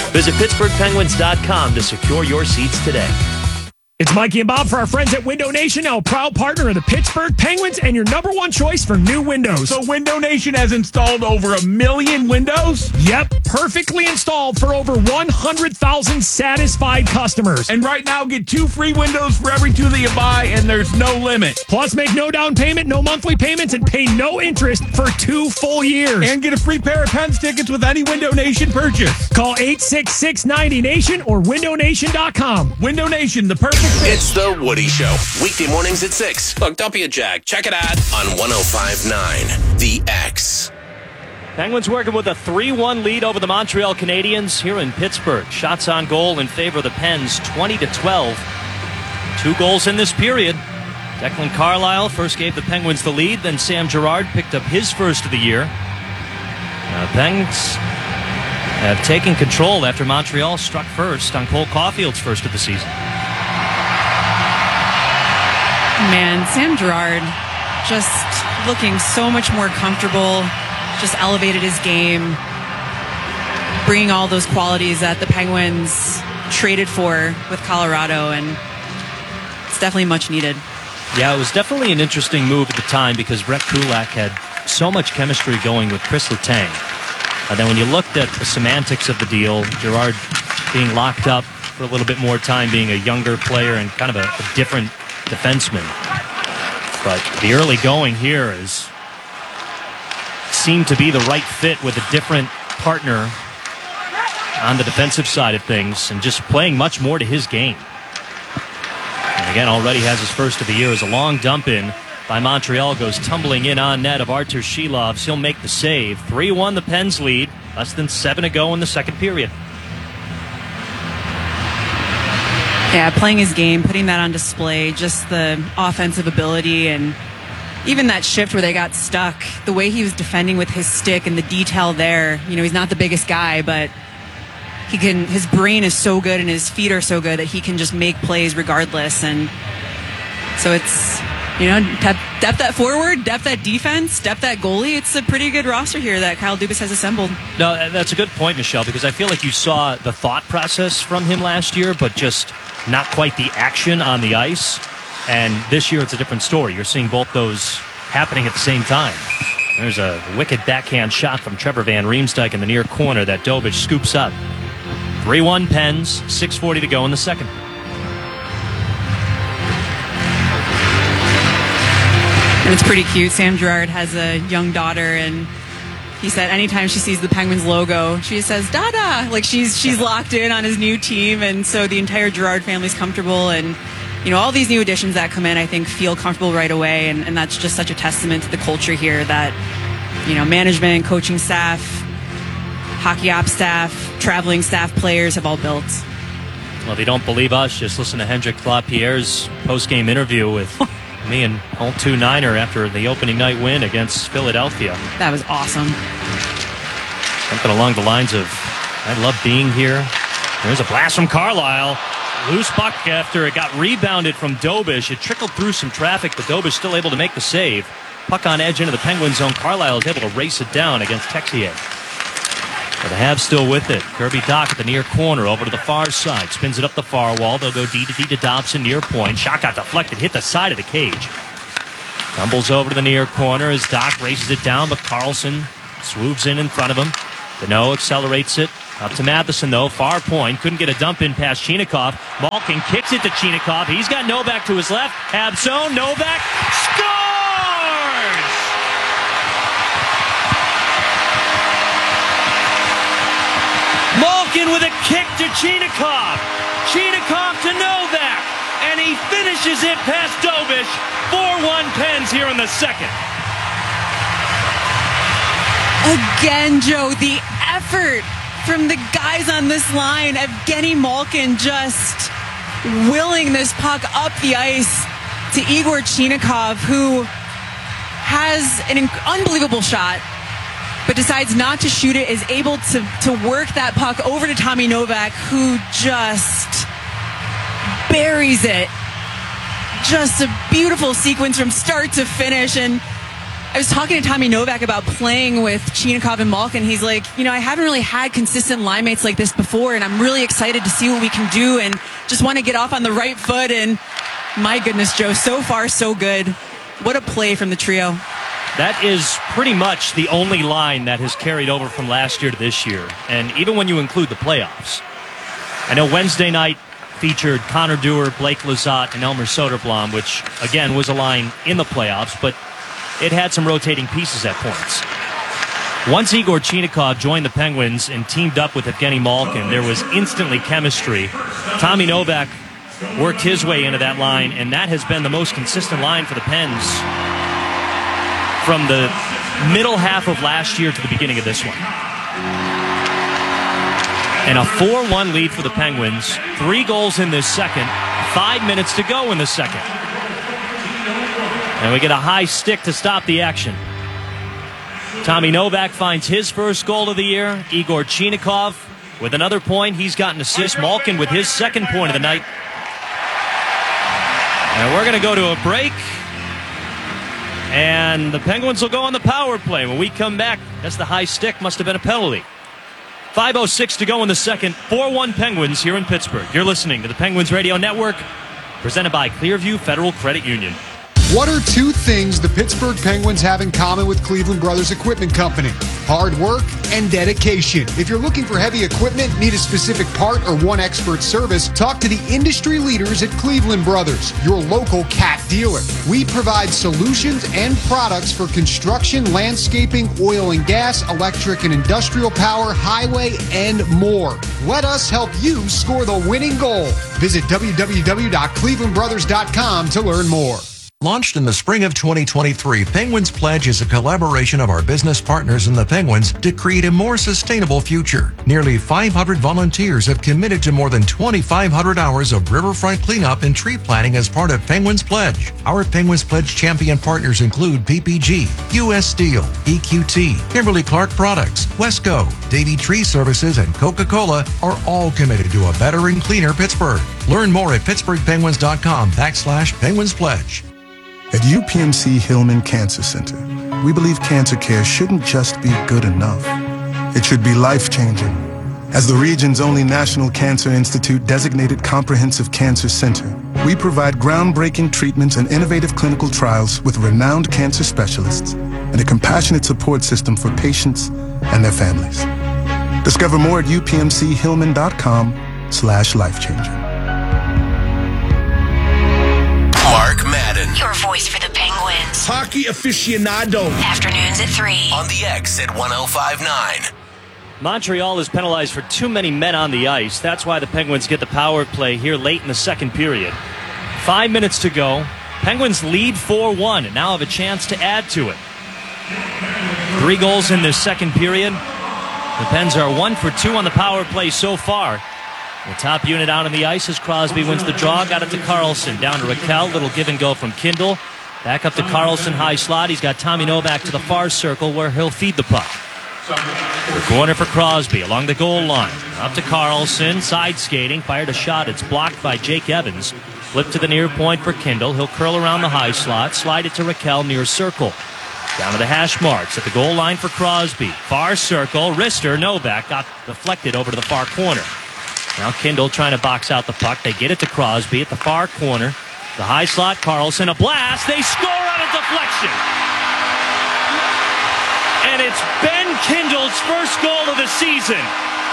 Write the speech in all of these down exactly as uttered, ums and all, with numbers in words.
Visit Pittsburgh Penguins dot com to secure your seats today. It's Mikey and Bob for our friends at Window Nation, now a proud partner of the Pittsburgh Penguins and your number one choice for new windows. So Window Nation has installed over a million windows? Yep, perfectly installed for over one hundred thousand satisfied customers. And right now, get two free windows for every two that you buy, and there's no limit. Plus, make no down payment, no monthly payments, and pay no interest for two full years. And get a free pair of Pens tickets with any Window Nation purchase. Call eight six six, nine zero Nation or window nation dot com. Window Nation, the perfect fit. It's The Woody Show. Weekday mornings at six. Look, don't be a jack. Check it out on one oh five point nine The X. Penguins working with a three one lead over the Montreal Canadiens here in Pittsburgh. Shots on goal in favor of the Pens, twenty to twelve. Two goals in this period. Declan Carlisle first gave the Penguins the lead, then Sam Girard picked up his first of the year. Now, the Penguins have taken control after Montreal struck first on Cole Caulfield's first of the season. Man, Sam Girard just looking so much more comfortable, just elevated his game, bringing all those qualities that the Penguins traded for with Colorado, and it's definitely much needed. Yeah, it was definitely an interesting move at the time because Brett Kulak had so much chemistry going with Chris Letang. And then when you looked at the semantics of the deal, Girard being locked up for a little bit more time, being a younger player and kind of a, a different defenseman. But the early going here is seemed to be the right fit with a different partner on the defensive side of things and just playing much more to his game. And again, already has his first of the year as a long dump in by Montreal goes tumbling in on net of Artur Shilovs. He'll make the save. three one the Pens lead. Less than seven to go in the second period. Yeah, playing his game, putting that on display, just the offensive ability, and even that shift where they got stuck, the way he was defending with his stick and the detail there. You know, he's not the biggest guy, but he can. His brain is so good and his feet are so good that he can just make plays regardless. And so it's, you know, depth, depth at forward, depth at defense, depth at goalie. It's a pretty good roster here that Kyle Dubas has assembled. No, that's a good point, Michelle, because I feel like you saw the thought process from him last year, but just not quite the action on the ice. And this year it's a different story. You're seeing both those happening at the same time. There's a wicked backhand shot from Trevor Van Riemsdyk in the near corner that Dobich scoops up. three one Pens, six forty to go in the second. And it's pretty cute. Sam Girard has a young daughter, and he said anytime she sees the Penguins logo, she says, Dada! Like, she's she's locked in on his new team, and so the entire Girard family's comfortable. And, you know, all these new additions that come in, I think, feel comfortable right away, and, and that's just such a testament to the culture here that, you know, management, coaching staff, hockey ops staff, traveling staff, players have all built. Well, if you don't believe us, just listen to Hendrik Lapierre's post-game interview with me and Old two niner after the opening night win against Philadelphia. That was awesome. Something along the lines of, I love being here. There's a blast from Carlisle. Loose puck after it got rebounded from Dobich. It trickled through some traffic, but Dobich still able to make the save. Puck on edge into the Penguin zone. Carlisle is able to race it down against Texier. But the Habs still with it. Kirby Dach at the near corner, over to the far side. Spins it up the far wall. They'll go D to D to Dobson, near point. Shot got deflected, hit the side of the cage. Tumbles over to the near corner as Dach races it down, but Carlson swoops in in front of him. Deneau accelerates it. Up to Matheson, though. Far point. Couldn't get a dump in past Chinikov. Malkin kicks it to Chinikov. He's got Novak to his left. Habs zone. Novak scores! Malkin with a kick to Chinikov. Chinikov to Novak. And he finishes it past Dobich. four one Pens here in the second. Again, Joe, the effort from the guys on this line. Evgeny Malkin just willing this puck up the ice to Igor Chinikov, who has an unbelievable shot, but decides not to shoot it, is able to, to work that puck over to Tommy Novak, who just buries it. Just a beautiful sequence from start to finish. And I was talking to Tommy Novak about playing with Chinakhov and Malkin. He's like, you know, I haven't really had consistent line mates like this before, and I'm really excited to see what we can do and just want to get off on the right foot. And my goodness, Joe, so far, so good. What a play from the trio. That is pretty much the only line that has carried over from last year to this year. And even when you include the playoffs. I know Wednesday night featured Connor Dewar, Blake Lizotte, and Elmer Soderblom, which, again, was a line in the playoffs, but it had some rotating pieces at points. Once Igor Chinakhov joined the Penguins and teamed up with Evgeny Malkin, there was instantly chemistry. Tommy Novak worked his way into that line, and that has been the most consistent line for the Pens from the middle half of last year to the beginning of this one. And a four one lead for the Penguins. Three goals in this second. Five minutes to go in the second. And we get a high stick to stop the action. Tommy Novak finds his first goal of the year. Igor Chinakhov with another point. He's got an assist. Malkin with his second point of the night. And we're going to go to a break. And the Penguins will go on the power play. When we come back, that's the high stick. Must have been a penalty. five oh six to go in the second. four one Penguins here in Pittsburgh. You're listening to the Penguins Radio Network, presented by Clearview Federal Credit Union. What are two things the Pittsburgh Penguins have in common with Cleveland Brothers Equipment Company? Hard work and dedication. If you're looking for heavy equipment, need a specific part, or want expert service, talk to the industry leaders at Cleveland Brothers, your local Cat dealer. We provide solutions and products for construction, landscaping, oil and gas, electric and industrial power, highway, and more. Let us help you score the winning goal. Visit w w w dot cleveland brothers dot com to learn more. Launched in the spring of twenty twenty-three, Penguins Pledge is a collaboration of our business partners and the Penguins to create a more sustainable future. Nearly five hundred volunteers have committed to more than twenty-five hundred hours of riverfront cleanup and tree planting as part of Penguins Pledge. Our Penguins Pledge champion partners include P P G, U S Steel, E Q T, Kimberly-Clark Products, Wesco, Davey Tree Services, and Coca-Cola are all committed to a better and cleaner Pittsburgh. Learn more at pittsburghpenguins.com backslash Penguins Pledge. At U P M C Hillman Cancer Center, we believe cancer care shouldn't just be good enough. It should be life-changing. As the region's only National Cancer Institute designated comprehensive cancer center, we provide groundbreaking treatments and innovative clinical trials with renowned cancer specialists and a compassionate support system for patients and their families. Discover more at upmchillman.com slash life-changer. Mark Madden. Your voice for the Penguins. Hockey aficionado. Afternoons at three. On the X at one oh five point nine. Montreal is penalized for too many men on the ice. That's why the Penguins get the power play here late in the second period. Five minutes to go. Penguins lead four one and now have a chance to add to it. Three goals in this second period. The Pens are one for two on the power play so far. The top unit out on the ice as Crosby wins the draw. Got it to Carlson. Down to Raquel. Little give and go from Kindle. Back up to Carlson. High slot. He's got Tommy Novak to the far circle where he'll feed the puck. The corner for Crosby along the goal line. Up to Carlson. Side skating. Fired a shot. It's blocked by Jake Evans. Flip to the near point for Kindle. He'll curl around the high slot. Slide it to Raquel near circle. Down to the hash marks at the goal line for Crosby. Far circle. Wrister. Novak got deflected over to the far corner. Now Kindle trying to box out the puck. They get it to Crosby at the far corner. The high slot, Carlson, a blast. They score on a deflection. And it's Ben Kindle's first goal of the season.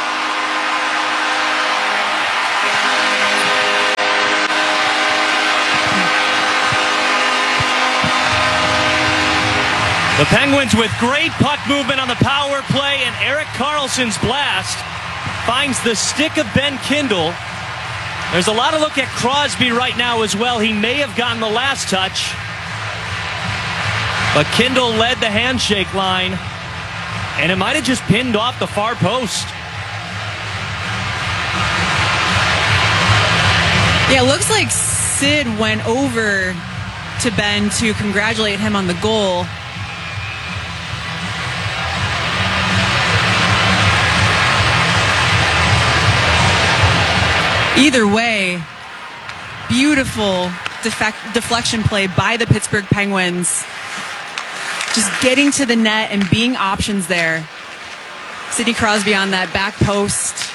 The Penguins with great puck movement on the power play, and Erik Karlsson's blast finds the stick of Ben Kindle. There's a lot of look at Crosby right now as well. He may have gotten the last touch. But Kindle led the handshake line. And it might have just pinned off the far post. Yeah, it looks like Sid went over to Ben to congratulate him on the goal. Either way, beautiful defect, deflection play by the Pittsburgh Penguins. just getting to the net and being options there. Sidney Crosby on that back post.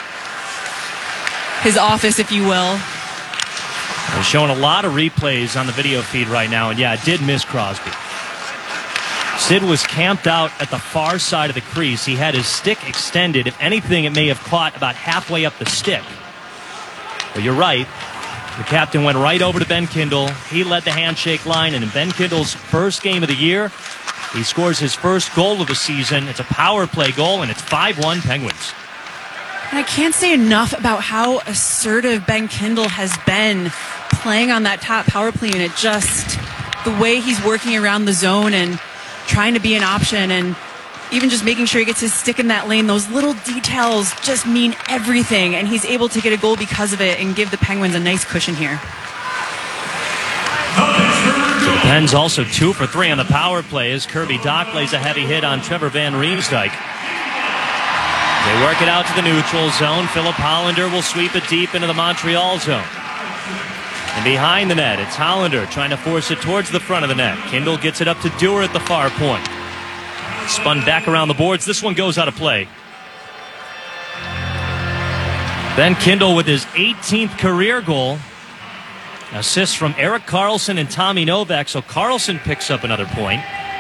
His office, if you will. They're showing a lot of replays on the video feed right now, and yeah, it did miss Crosby. Sid was camped out at the far side of the crease. He had his stick extended. If anything, it may have caught about halfway up the stick. But you're right. The captain went right over to Ben Kindle. He led the handshake line, and in Ben Kindle's first game of the year, he scores his first goal of the season. It's a power play goal, and it's five one Penguins. And I can't say enough about how assertive Ben Kindle has been playing on that top power play unit. Just the way he's working around the zone and trying to be an option, and even just making sure he gets his stick in that lane. Those little details just mean everything, and he's able to get a goal because of it and give the Penguins a nice cushion here. So the Pens also two for three on the power play as Kirby Dach lays a heavy hit on Trevor Van Riemsdyk. They work it out to the neutral zone. Philip Hollander will sweep it deep into the Montreal zone. And behind the net, it's Hollander trying to force it towards the front of the net. Kindle gets it up to Dewar at the far point. Spun back around the boards. This one goes out of play. Ben Kindle with his eighteenth career goal. Assists from Erik Karlsson and Tommy Novak. So Karlsson picks up another point.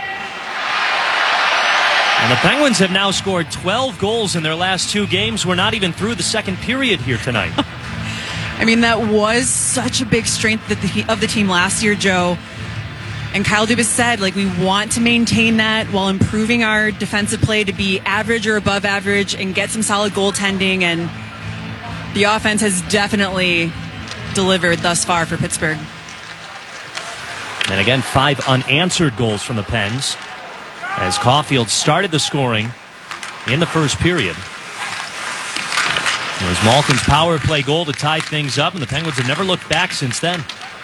And the Penguins have now scored twelve goals in their last two games. We're not even through the second period here tonight. I mean, that was such a big strength of the, of the team last year, Joe. And Kyle Dubas said, like, we want to maintain that while improving our defensive play to be average or above average and get some solid goaltending. And the offense has definitely delivered thus far for Pittsburgh. And again, five unanswered goals from the Pens as Caulfield started the scoring in the first period. It was Malkin's power play goal to tie things up, and the Penguins have never looked back since then.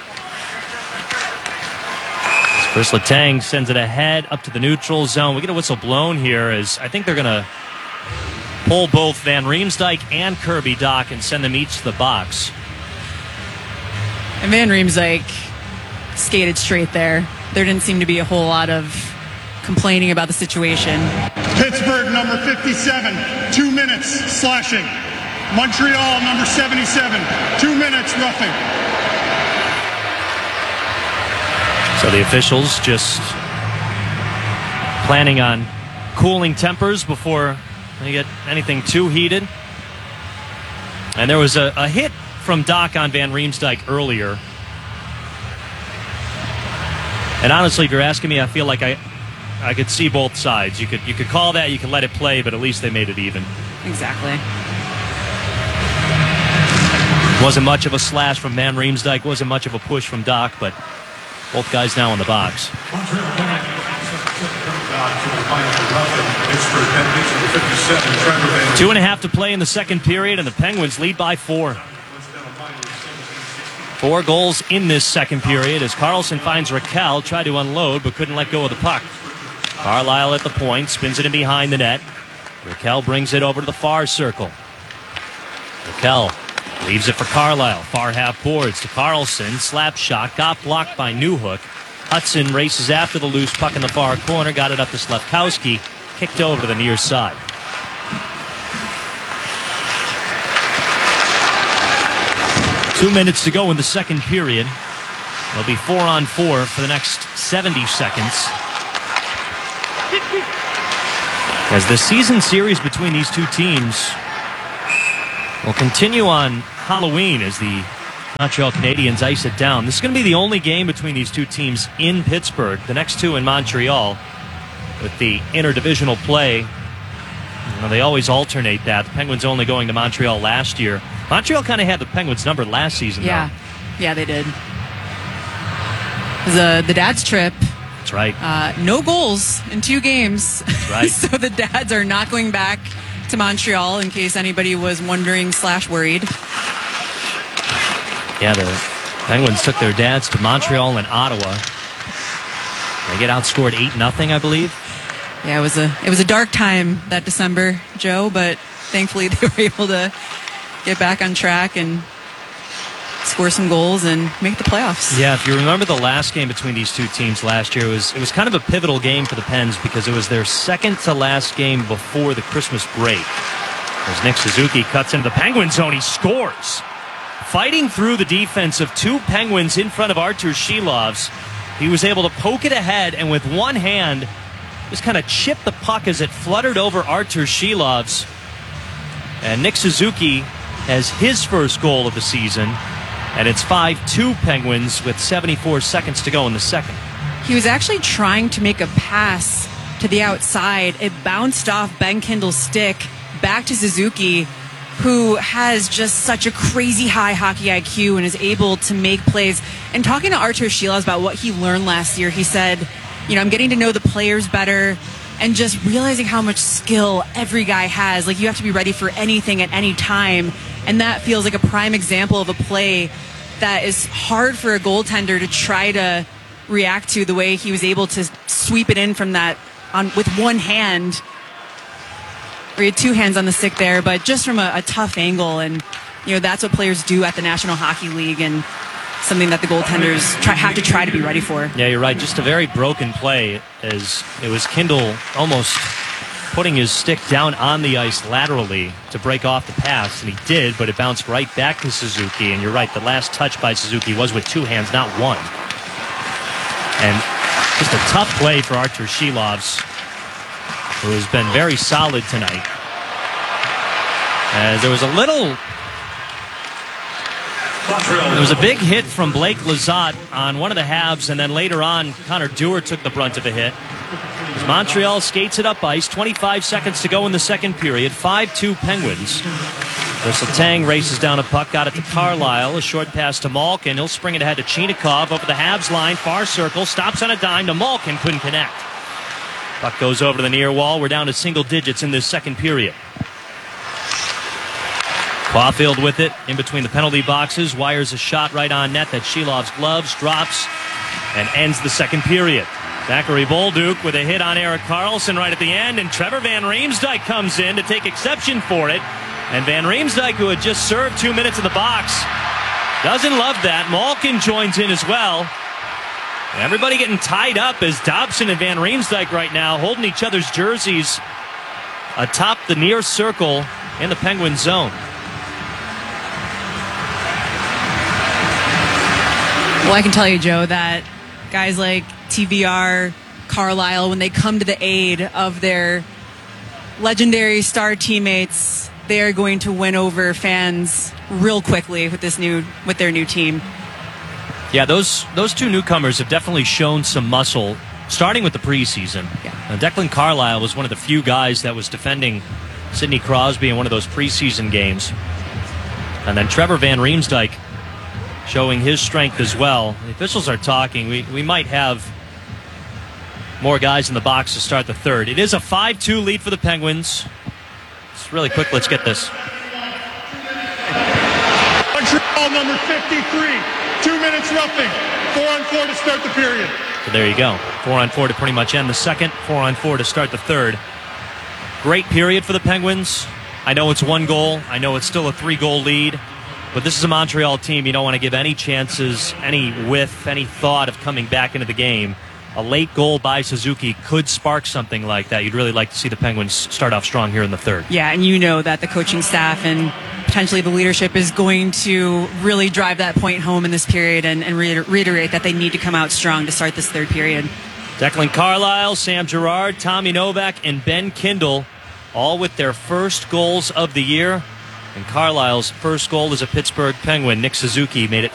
As Chris Letang sends it ahead up to the neutral zone. We get a whistle blown here as I think they're going to pull both Van Riemsdyk and Kirby Dach and send them each to the box. And Van Riemsdyk skated straight there. There didn't seem to be a whole lot of complaining about the situation. Pittsburgh, number fifty-seven, two minutes slashing. Montreal, number seventy-seven, two minutes roughing. So the officials just planning on cooling tempers before they get anything too heated. And there was a, a hit from Dach on Van Riemsdyk earlier. And honestly, if you're asking me, I feel like I I could see both sides. You could you could call that, you could let it play, but at least they made it even. Exactly. Wasn't much of a slash from Van Riemsdyk, wasn't much of a push from Dach, but both guys now in the box. Two and a half to play in the second period, and the Penguins lead by four. Four goals in this second period as Karlsson finds Raquel, tried to unload, but couldn't let go of the puck. Carlisle at the point, spins it in behind the net. Raquel brings it over to the far circle. Raquel leaves it for Carlisle. Far half boards to Karlsson. Slap shot. Got blocked by Newhook. Hudson races after the loose puck in the far corner. Got it up to Slafkowski. Kicked over to the near side. Two minutes to go in the second period. It'll be four on four for the next seventy seconds. As the season series between these two teams will continue on Halloween as the Montreal Canadiens ice it down. This is going to be the only game between these two teams in Pittsburgh. The next two in Montreal with the interdivisional play. You know, they always alternate that. The Penguins only going to Montreal last year. Montreal kind of had the Penguins numbered last season, yeah. though. Yeah, they did. The, the dad's trip. That's right. Uh, no goals in two games. That's right. So the dads are not going back to Montreal, in case anybody was wondering slash worried. Yeah, the Penguins took their dads to Montreal and Ottawa. They get outscored eight nothing, I believe. Yeah, it was a it was a dark time that December, Joe, but thankfully they were able to get back on track and score score some goals and make the playoffs. Yeah, if you remember the last game between these two teams last year, it was, it was kind of a pivotal game for the Pens because it was their second to last game before the Christmas break. As Nick Suzuki cuts into the Penguin zone, he scores. Fighting through the defense of two Penguins in front of Artur Shilovs, he was able to poke it ahead and with one hand just kind of chip the puck as it fluttered over Artur Shilovs. And Nick Suzuki has his first goal of the season, and it's five two Penguins with seventy-four seconds to go in the second. He was actually trying to make a pass to the outside. It bounced off Ben Kindle's stick back to Suzuki, who has just such a crazy high hockey I Q and is able to make plays. And talking to Artur Shilovs about what he learned last year, he said, you know, I'm getting to know the players better and just realizing how much skill every guy has. Like, you have to be ready for anything at any time. And that feels like a prime example of a play that is hard for a goaltender to try to react to, the way he was able to sweep it in from that on with one hand. Or he had two hands on the stick there, but just from a, a tough angle. And, you know, that's what players do at the National Hockey League, and something that the goaltenders try, have to try to be ready for. Yeah, you're right. Just a very broken play, as it was Kindle almost putting his stick down on the ice laterally to break off the pass, and he did, but it bounced right back to Suzuki. And you're right, the last touch by Suzuki was with two hands, not one. And just a tough play for Artur Shilovs, who has been very solid tonight. As there was a little... There was a big hit from Blake Lizotte on one of the halves, and then later on, Connor Dewar took the brunt of a hit. As Montreal skates it up ice, twenty-five seconds to go in the second period, five two Penguins. Chris Letang races down a puck, got it to Carlisle, a short pass to Malkin. He'll spring it ahead to Chinikov over the halves line, far circle, stops on a dime to Malkin, couldn't connect. Puck goes over to the near wall. We're down to single digits in this second period. Caulfield with it in between the penalty boxes, wires a shot right on net that Shilovs gloves, drops, and ends the second period. Zachary Bolduc with a hit on Erik Karlsson right at the end, and Trevor Van Riemsdyk comes in to take exception for it. And Van Riemsdyk, who had just served two minutes in the box, doesn't love that. Malkin joins in as well. Everybody getting tied up as Dobson and Van Riemsdyk right now holding each other's jerseys atop the near circle in the Penguin zone. Well, I can tell you, Joe, that guys like T V R, Carlisle, when they come to the aid of their legendary star teammates, they are going to win over fans real quickly with this new with their new team. Yeah, those those two newcomers have definitely shown some muscle, starting with the preseason. Yeah. Uh, Declan Carlisle was one of the few guys that was defending Sidney Crosby in one of those preseason games. And then Trevor Van Riemsdyk showing his strength as well. The officials are talking. We, we might have more guys in the box to start the third. It is a five two lead for the Penguins. It's really quick. Let's get this. Montreal number fifty-three. Two minutes roughing. Four on four to start the period. So there you go. Four on four to pretty much end the second. Four on four to start the third. Great period for the Penguins. I know it's one goal. I know it's still a three-goal lead. But this is a Montreal team. You don't want to give any chances, any whiff, any thought of coming back into the game. A late goal by Suzuki could spark something like that. You'd really like to see the Penguins start off strong here in the third. Yeah, and you know that the coaching staff and potentially the leadership is going to really drive that point home in this period and, and reiterate that they need to come out strong to start this third period. Declan Carlisle, Sam Girard, Tommy Novak, and Ben Kindle, all with their first goals of the year. And Carlisle's first goal as a Pittsburgh Penguin. Nick Suzuki made it